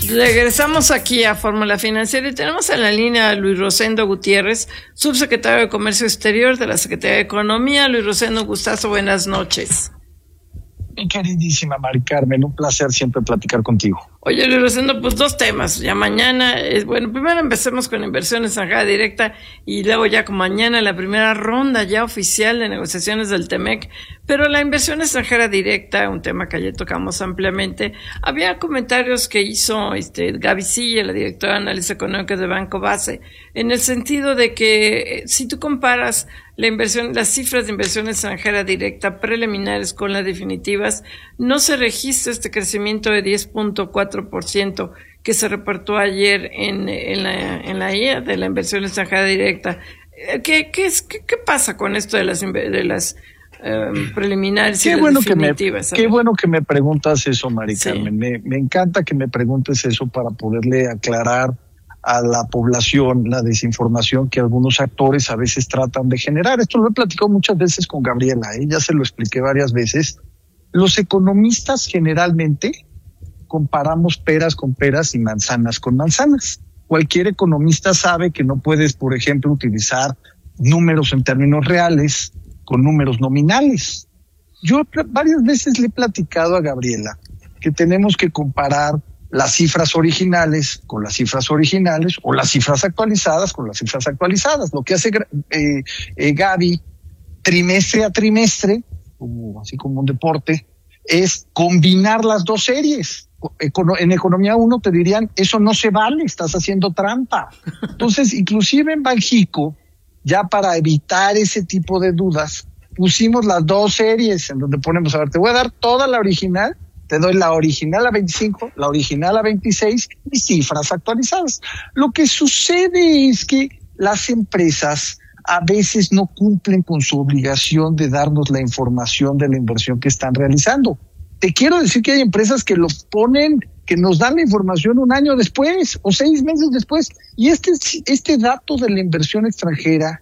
Regresamos aquí a Fórmula Financiera y tenemos en la línea a Luis Rosendo Gutiérrez, subsecretario de Comercio Exterior de la Secretaría de Economía. Luis Rosendo, gustazo, buenas noches. Mi queridísima Mari Carmen, un placer siempre platicar contigo. Oye, Luis Rosendo, pues dos temas. Ya mañana, primero empecemos con inversión extranjera directa y luego ya con mañana la primera ronda ya oficial de negociaciones del TEMEC. Pero la inversión extranjera directa, un tema que ayer tocamos ampliamente, había comentarios que hizo Gaby Silla, la directora de análisis económico de Banco Base, en el sentido de que si tú comparas la inversión, las cifras de inversión extranjera directa preliminares con las definitivas, no se registra este crecimiento de 10.4% que se reportó ayer en la IA de la inversión extranjera directa. ¿Qué pasa con esto de las preliminares y las definitivas? Qué bueno que me preguntas eso, Mari Carmen. Me encanta que me preguntes eso para poderle aclarar a la población la desinformación que algunos actores a veces tratan de generar. Esto lo he platicado muchas veces con Gabriela, ya se lo expliqué varias veces. Los economistas generalmente comparamos peras con peras y manzanas con manzanas. Cualquier economista sabe que no puedes, por ejemplo, utilizar números en términos reales con números nominales. Yo varias veces le he platicado a Gabriela que tenemos que comparar las cifras originales con las cifras originales o las cifras actualizadas con las cifras actualizadas. Lo que hace Gaby trimestre a trimestre, así como un deporte, es combinar las dos series. En Economía 1 te dirían, eso no se vale, estás haciendo trampa. Entonces, inclusive en Banxico, ya para evitar ese tipo de dudas, pusimos las dos series en donde ponemos, a ver, te voy a dar toda la original, te doy la original a 25, la original a 26 y cifras actualizadas. Lo que sucede es que las empresas a veces no cumplen con su obligación de darnos la información de la inversión que están realizando. Te quiero decir que hay empresas que lo ponen, que nos dan la información un año después o 6 meses después. Y este dato de la inversión extranjera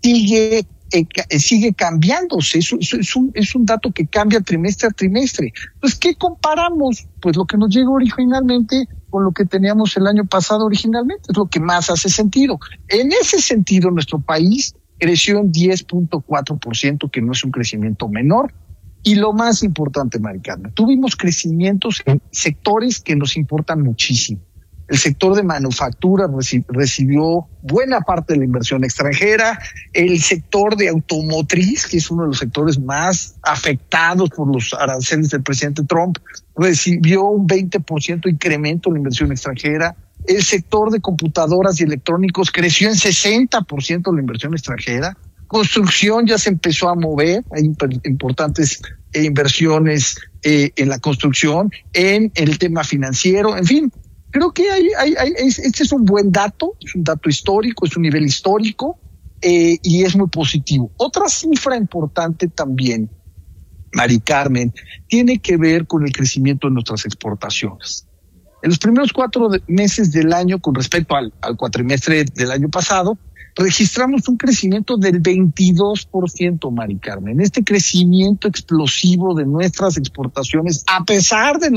sigue cambiándose. Es un dato que cambia trimestre a trimestre. Pues, ¿qué comparamos? Pues lo que nos llegó originalmente con lo que teníamos el año pasado originalmente. Es lo que más hace sentido. En ese sentido, nuestro país creció en 10.4%, que no es un crecimiento menor. Y lo más importante, Mari Carmen, tuvimos crecimientos en sectores que nos importan muchísimo. El sector de manufactura recibió buena parte de la inversión extranjera. El sector de automotriz, que es uno de los sectores más afectados por los aranceles del presidente Trump, recibió un 20% incremento en la inversión extranjera. El sector de computadoras y electrónicos creció en 60% la inversión extranjera. Construcción ya se empezó a mover, hay importantes inversiones en la construcción, en el tema financiero, en fin. Creo que este es un buen dato, es un dato histórico, es un nivel histórico y es muy positivo. Otra cifra importante también, Mari Carmen, tiene que ver con el crecimiento de nuestras exportaciones. En los primeros 4 meses del año, con respecto al cuatrimestre del año pasado, registramos un crecimiento del 22%, Mari Carmen. Este crecimiento explosivo de nuestras exportaciones, a pesar de